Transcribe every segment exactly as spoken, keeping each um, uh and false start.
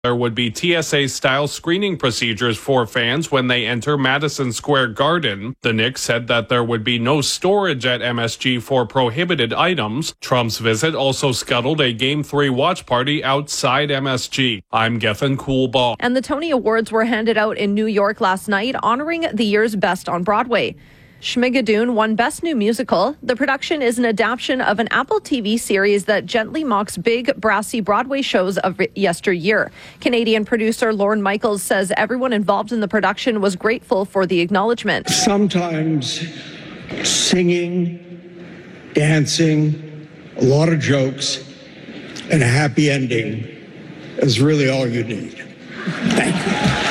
There would be T S A-style screening procedures for fans when they enter Madison Square Garden. The Knicks said that there would be no storage at M S G for prohibited items. Trump's visit also scuttled a Game three watch party outside M S G. I'm Gethin Coolbaugh. And the Tony Awards were handed out in New York last night, honoring the year's best on Broadway. Schmigadoon won Best New Musical. The production is an adaptation of an Apple T V series that gently mocks big, brassy Broadway shows of yesteryear. Canadian producer Lorne Michaels says everyone involved in the production was grateful for the acknowledgement. Sometimes singing, dancing, a lot of jokes, and a happy ending is really all you need. Thank you.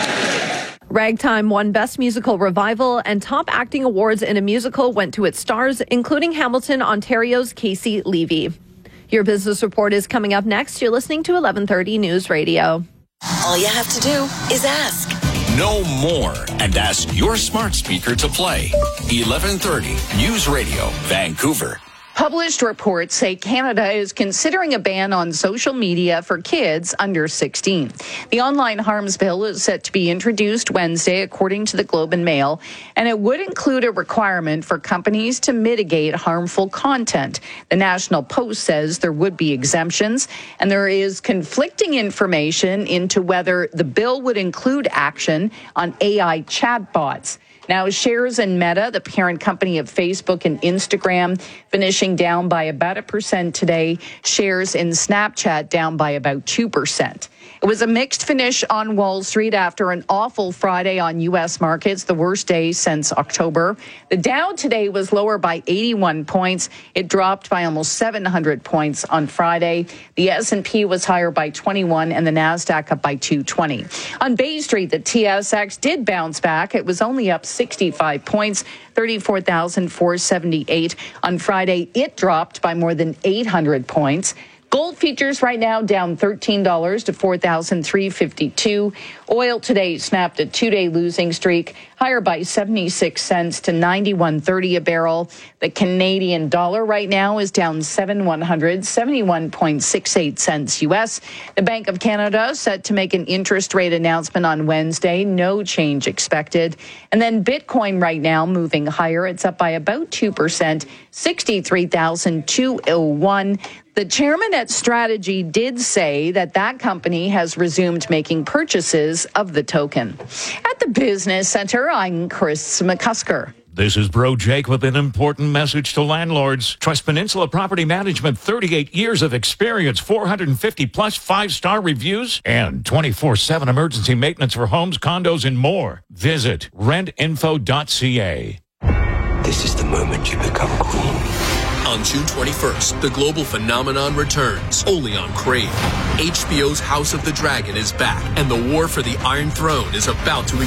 Ragtime won Best Musical Revival, and top acting awards in a musical went to its stars, including Hamilton, Ontario's Casey Levy. Your business report is coming up next. You're listening to eleven thirty News Radio. All you have to do is ask. Know more and ask your smart speaker to play. eleven thirty News Radio, Vancouver. Published reports say Canada is considering a ban on social media for kids under sixteen. The online harms bill is set to be introduced Wednesday, according to the Globe and Mail, and it would include a requirement for companies to mitigate harmful content. The National Post says there would be exemptions, and there is conflicting information into whether the bill would include action on A I chatbots. Now, shares in Meta, the parent company of Facebook and Instagram, finishing down by about a percent today. Shares in Snapchat down by about two percent. It was a mixed finish on Wall Street after an awful Friday on U S markets, the worst day since October. The Dow today was lower by eighty-one points. It dropped by almost seven hundred points on Friday. The S and P was higher by twenty-one and the Nasdaq up by two twenty. On Bay Street, the T S X did bounce back. It was only up sixty-five points, thirty-four thousand four hundred seventy-eight. On Friday, it dropped by more than eight hundred points. Gold futures right now down thirteen dollars to four thousand three hundred fifty-two dollars. Oil today snapped a two-day losing streak, higher by seventy-six cents to ninety-one thirty a barrel. The Canadian dollar right now is down seven one hundred, seventy-one point six eight cents U S. The Bank of Canada set to make an interest rate announcement on Wednesday. No change expected. And then Bitcoin right now moving higher. It's up by about two percent, sixty-three thousand two hundred one. The chairman at Strategy did say that that company has resumed making purchases of the token. At the Business Center, I'm Chris McCusker. This is Bro Jake with an important message to landlords. Trust Peninsula Property Management, thirty-eight years of experience, four hundred fifty plus five-star reviews, and twenty-four seven emergency maintenance for homes, condos, and more. Visit rent info dot c a. This is the moment you become queen. On June twenty-first, the global phenomenon returns, only on Crave. H B O's House of the Dragon is back, and the war for the Iron Throne is about to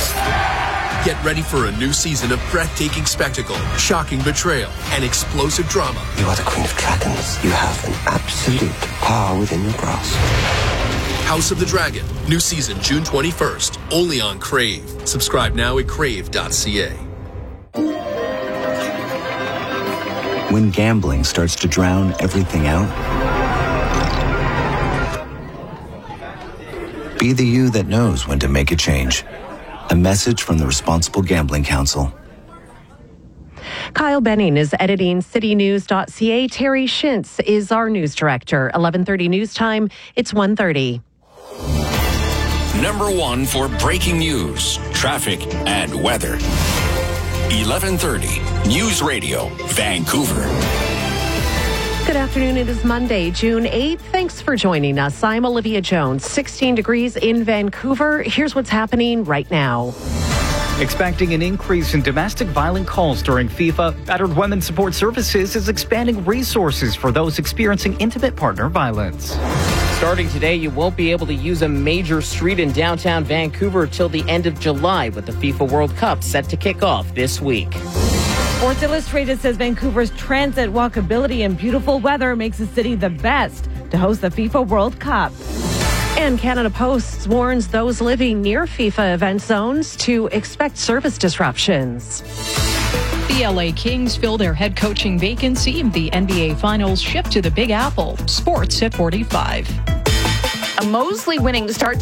ignite. Get ready for a new season of breathtaking spectacle, shocking betrayal, and explosive drama. You are the Queen of Dragons. You have an absolute power within your grasp. House of the Dragon, new season June twenty-first, only on Crave. Subscribe now at crave dot c a. When gambling starts to drown everything out, be the you that knows when to make a change. A message from the Responsible Gambling Council. Kyle Benning is editing city news dot c a. Terry Shintz is our news director. eleven thirty news time. It's one thirty. Number one for breaking news, traffic, and weather. eleven thirty News Radio, Vancouver. Good afternoon. It is Monday, June eighth. Thanks for joining us. I'm Olivia Jones. sixteen degrees in Vancouver. Here's what's happening right now. Expecting an increase in domestic violent calls during FIFA, Battered Women's Support Services is expanding resources for those experiencing intimate partner violence. Starting today, you won't be able to use a major street in downtown Vancouver till the end of July, with the FIFA World Cup set to kick off this week. Sports Illustrated says Vancouver's transit, walkability, and beautiful weather makes the city the best to host the FIFA World Cup. And Canada Post warns those living near FIFA event zones to expect service disruptions. The L A Kings fill their head coaching vacancy. The N B A Finals shift to the Big Apple. Sports at forty-five. A Mosley winning start